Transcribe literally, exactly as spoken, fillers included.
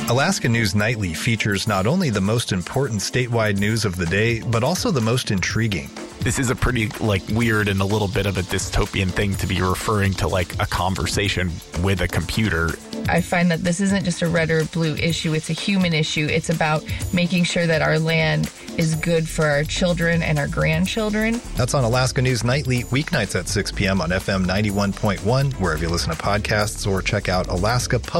Alaska News Nightly features not only the most important statewide news of the day, but also the most intriguing. This is a pretty, like, weird and a little bit of a dystopian thing to be referring to, like, a conversation with a computer. I find that this isn't just a red or blue issue. It's a human issue. It's about making sure that our land is good for our children and our grandchildren. That's on Alaska News Nightly, weeknights at six p.m. on F M ninety-one point one, wherever you listen to podcasts, or check out Alaska Public